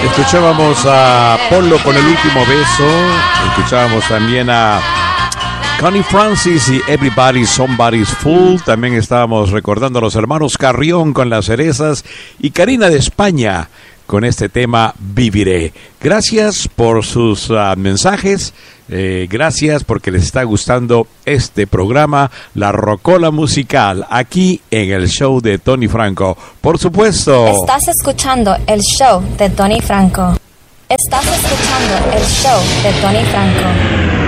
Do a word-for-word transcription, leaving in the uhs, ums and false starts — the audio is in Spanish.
Escuchábamos a Polo con El Último Beso. Escuchábamos también a Connie Francis y Everybody's Somebody's Fool. También estábamos recordando a los hermanos Carrión con Las Cerezas y Karina de España con este tema Viviré. Gracias por sus uh, mensajes. Eh, gracias porque les está gustando este programa, La Rocola Musical, aquí en el show de Tony Franco. Por supuesto. Estás escuchando el show de Tony Franco. Estás escuchando el show de Tony Franco.